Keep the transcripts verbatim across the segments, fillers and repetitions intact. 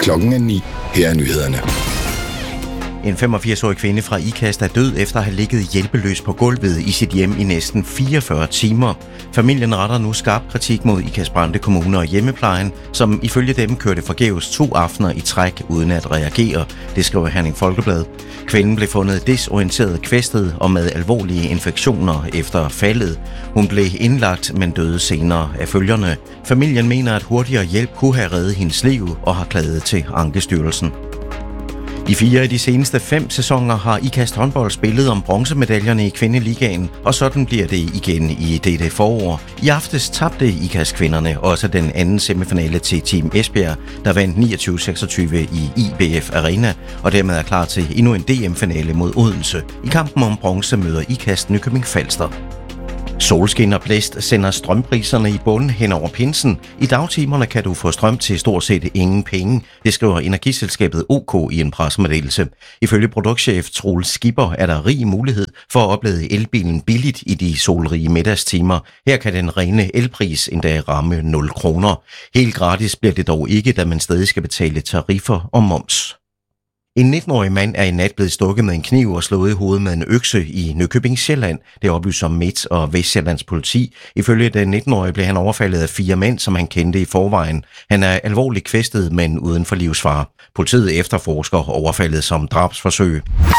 Klokken er ni. Her er nyhederne. En femogfirs-årig kvinde fra Ikast er død efter at have ligget hjælpeløs på gulvet i sit hjem i næsten fireogfyrre timer. Familien retter nu skarp kritik mod Ikast-Brande Kommune og hjemmeplejen, som ifølge dem kørte forgæves to aftener i træk uden at reagere. Det skriver Herning Folkeblad. Kvinden blev fundet desorienteret, kvæstet og med alvorlige infektioner efter faldet. Hun blev indlagt, men døde senere af følgerne. Familien mener, at hurtigere hjælp kunne have reddet hendes liv og har klaget til Ankestyrelsen. I fire af de seneste fem sæsoner har Ikast håndbold spillet om bronzemedaljerne i kvindeligaen, og sådan bliver det igen i dette forår. I aftes tabte Ikast kvinderne også den anden semifinale til Team Esbjerg, der vandt niogtyve seksogtyve i I B F Arena, og dermed er klar til endnu en D M-finale mod Odense. I kampen om bronze møder Ikast Nykøbing Falster. Solskin og blæst sender strømpriserne i bund hen over pinsen. I dagtimerne kan du få strøm til stort set ingen penge. Det skriver energiselskabet O K i en pressemeddelelse. Ifølge produktchef Troels Skipper er der rig mulighed for at oplade elbilen billigt i de solrige middagstimer. Her kan den rene elpris endda ramme nul kroner. Helt gratis bliver det dog ikke, da man stadig skal betale tariffer og moms. En nitten-årig mand er i nat blevet stukket med en kniv og slået i hovedet med en økse i Nykøbing Sjælland. Det oplyser Midt- og Vestsjællands politi. Ifølge den nitten-årige blev han overfaldet af fire mænd, som han kendte i forvejen. Han er alvorligt kvæstet, men uden for livsfare. Politiet efterforsker overfaldet som drabsforsøg.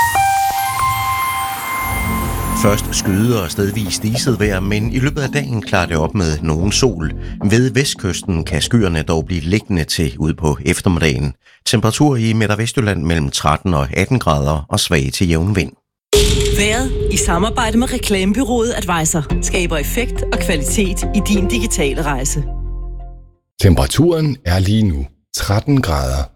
Først skyde og stedvis diset vejr, men i løbet af dagen klarer det op med nogen sol. Ved vestkysten kan skyerne dog blive liggende til ud på eftermiddagen. Temperatur i Midt- og Vestjylland mellem tretten og atten grader og svag til jævn vind. Været i samarbejde med reklamebureauet Advisor skaber effekt og kvalitet i din digitale rejse. Temperaturen er lige nu tretten grader.